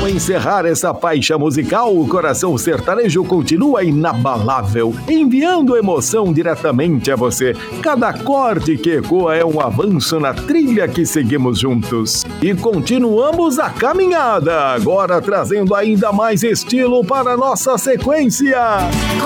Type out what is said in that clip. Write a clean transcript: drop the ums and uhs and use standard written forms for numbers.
Ao encerrar essa faixa musical, o coração sertanejo continua inabalável, enviando emoção diretamente a você. Cada acorde que ecoa é um avanço na trilha que seguimos juntos. E continuamos a caminhada, agora trazendo ainda mais estilo para a nossa sequência.